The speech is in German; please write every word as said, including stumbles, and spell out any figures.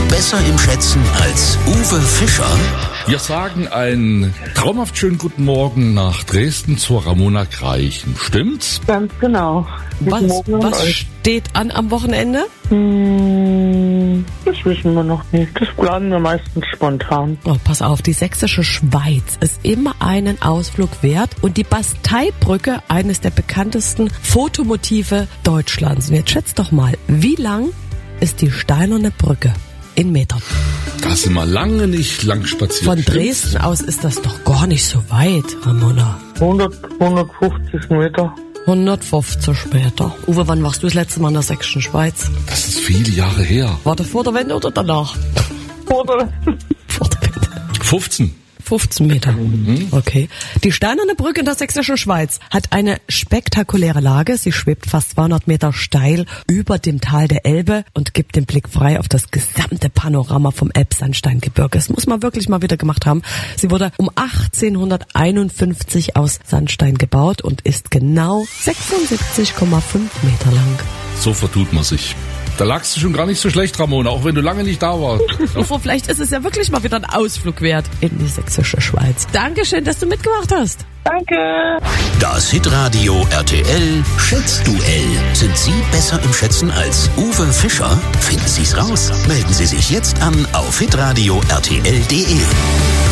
besser im Schätzen als Uwe Fischer? Wir sagen einen traumhaft schönen guten Morgen nach Dresden zur Ramona Kreichen. Stimmt's? Ganz genau. Was, was steht an am Wochenende? Hm, das wissen wir noch nicht. Das planen wir meistens spontan. Oh, pass auf, die sächsische Schweiz ist immer einen Ausflug wert und die Basteibrücke eines der bekanntesten Fotomotive Deutschlands. Und jetzt schätzt doch mal, wie lang ist die Steinerne Brücke in Metern? Da sind wir lange nicht lang spaziert. Von Dresden aus ist das doch gar nicht so weit, Ramona. hundert, hundertfünfzig Meter. hundertfünfzig Meter. Uwe, wann warst du das letzte Mal in der sächsischen Schweiz? Das ist viele Jahre her. War das vor der Wende oder danach? Vor der Vor der Wende. fünfzehn. fünfzehn Meter. Mhm. Okay. Die Steinerne Brücke in der sächsischen Schweiz hat eine spektakuläre Lage. Sie schwebt fast zweihundert Meter steil über dem Tal der Elbe und gibt den Blick frei auf das gesamte Panorama vom Elbsandsteingebirge. Das muss man wirklich mal wieder gemacht haben. Sie wurde um achtzehnhunderteinundfünfzig aus Sandstein gebaut und ist genau sechsundsiebzig Komma fünf Meter lang. So vertut man sich. Da lagst du schon gar nicht so schlecht, Ramona, auch wenn du lange nicht da warst. Uwe, vielleicht ist es ja wirklich mal wieder ein Ausflug wert in die sächsische Schweiz. Dankeschön, dass du mitgemacht hast. Danke. Das Hitradio R T L Schätzduell. Sind Sie besser im Schätzen als Uwe Fischer? Finden Sie's raus. Melden Sie sich jetzt an auf hitradio punkt r t l punkt d e.